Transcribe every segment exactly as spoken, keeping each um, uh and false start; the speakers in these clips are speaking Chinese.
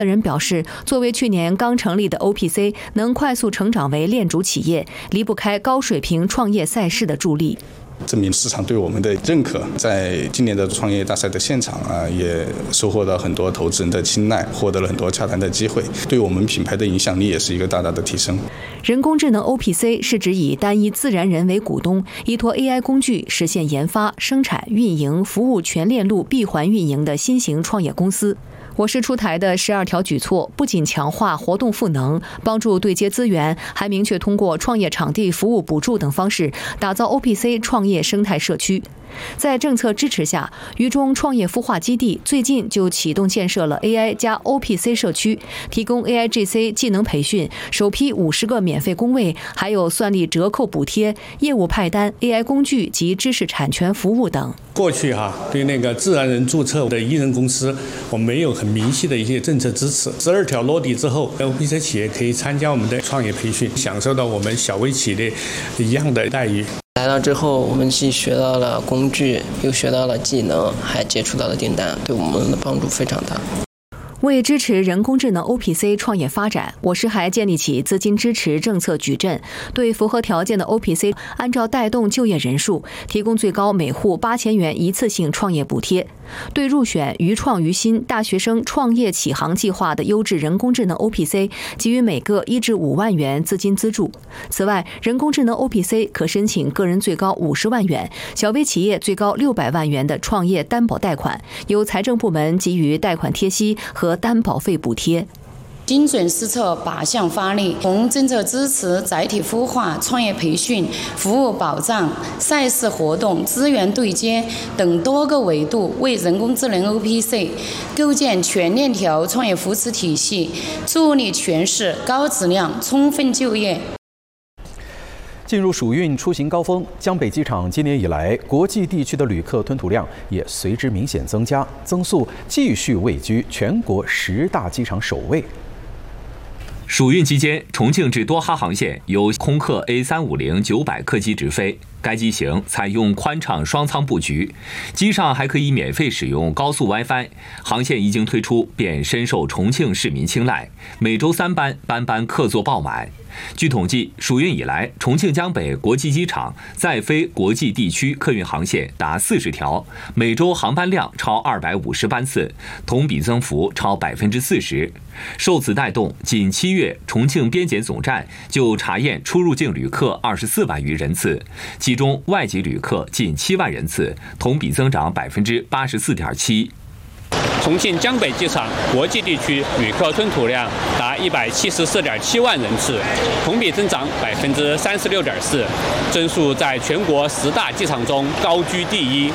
人表示，作为去年刚成立的 O P C， 能快速成长为链主企业，离不开高水平创业赛事的助力。 证明市场对我们的认可，在今年的创业大赛的现场啊，也收获到很多投资人的青睐，获得了很多洽谈的机会，对我们品牌的影响力也是一个大大的提升。 人工智能 O P C 是指以单一自然人为股东，依托 A I 工具实现研发、生产、运营、服务全链路闭环运营的新型创业公司。我市出台的十二条举措不仅强化活动赋能，帮助对接资源，还明确通过创业场地服务补助等方式，打造 O P C 创业生态社区。在政策支持下，渝中创业孵化基地最近就启动建设了 A I 加 O P C 社区，提供 A I G C 技能培训，首批五十个免费工位，还有算力折扣补贴、业务派单、A I 工具及知识产权服务等。 过去哈、啊，对那个自然人注册的一人公司，我们没有很明细的一些政策支持。十二条落地之后 ，O P C 企业可以参加我们的创业培训，享受到我们小微企业一样的待遇。 来到之后，我们既学到了工具，又学到了技能，还接触到了订单，对我们的帮助非常大。 为支持人工智能 O P C 创业发展，我市还建立起资金支持政策矩阵，对符合条件的 O P C 按照带动就业人数提供最高每户八千元一次性创业补贴。对入选渝创渝新大学生创业启航计划的优质人工智能 O P C 给予每个一至五万元资金资助。此外，人工智能 O P C 可申请个人最高五十万元，小微企业最高六百万元的创业担保贷款，由财政部门给予贷款贴息和担保费补贴。 精准施策靶向发力，从政策支持、载体孵化、创业培训、服务保障、赛事活动、资源对接等多个维度，为人工智能 O P C 构建全链条创业扶持体系，助力全市高质量充分就业。 进入暑运出行高峰，江北机场今年以来国际地区的旅客吞吐量也随之明显增加，增速继续位居全国十大机场首位。 暑运期间，重庆至多哈航线由空客 A 三五零九百客机直飞。该机型采用宽敞双舱布局，机上还可以免费使用高速 WiFi。航线一经推出，便深受重庆市民青睐，每周三班，班班客座爆满。据统计，暑运以来，重庆江北国际机场在飞国际地区客运航线达四十条，每周航班量超二百五十班次，同比增幅超百分之四十。受此带动，仅七月重庆边检总站就查验出入境旅客二十四万余人次，其中外籍旅客近七万人次，同比增长百分之八十四点七。 重庆江北机场国际地区旅客吞吐量达一百七十四点七万人次，同比增长百分之三十六点四，增速在全国十大机场中高居第一。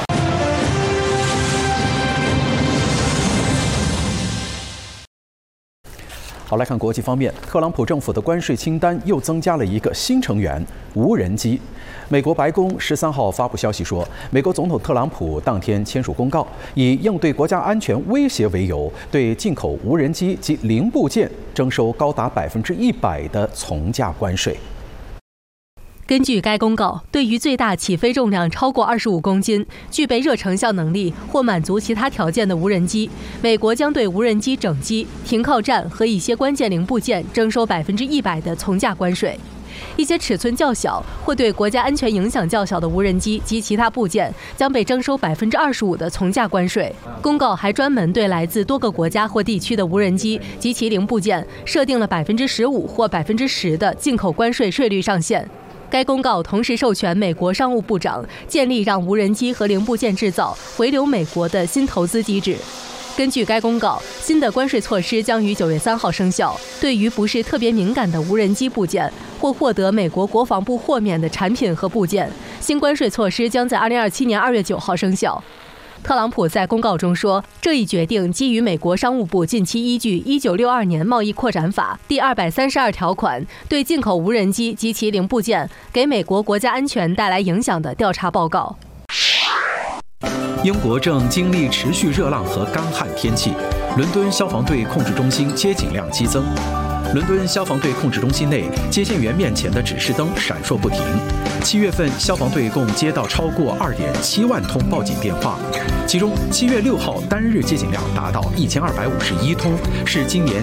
好，来看国际方面，特朗普政府的关税清单又增加了一个新成员——无人机。美国白宫十三号发布消息说，美国总统特朗普当天签署公告，以应对国家安全威胁为由，对进口无人机及零部件征收高达百分之一百的从价关税。 根据该公告，对于最大起飞重量超过二十五公斤、具备热成像能力或满足其他条件的无人机，美国将对无人机整机、停靠站和一些关键零部件征收百分之一百的从价关税。一些尺寸较小或对国家安全影响较小的无人机及其他部件将被征收百分之二十五的从价关税。公告还专门对来自多个国家或地区的无人机及其零部件设定了百分之十五或百分之十的进口关税税率上限。该公告同时授权美国商务部长建立让无人机和零部件制造回流美国的新投资机制。根据该公告，新的关税措施将于九月三号生效。对于不是特别敏感的无人机部件或获得美国国防部豁免的产品和部件，新关税措施将在二零二七年二月九号生效。特朗普在公告中说，这一决定基于美国商务部近期依据一九六二年贸易扩展法第二百三十二条款对进口无人机及其零部件给美国国家安全带来影响的调查报告。 英国正经历持续热浪和干旱天气，伦敦消防队控制中心接警量激增。伦敦消防队控制中心内，接线员面前的指示灯闪烁不停。七月份，消防队共接到超过二点七万通报警电话，其中七月六号单日接警量达到一千二百五十一通，是今年